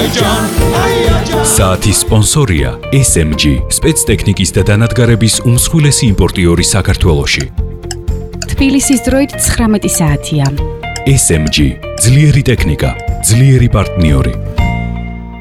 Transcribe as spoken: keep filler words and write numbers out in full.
Azerbaiján, Azerbaiján. საათის სპონსორია S M G, სპეცტექნიკის და დანადგარების უმსხვილესი იმპორტიორი საქართველოში. თბილისის დროით ცხრამეტი საათია. S M G, ძლიერი ტექნიკა, ძლიერი პარტნიორი.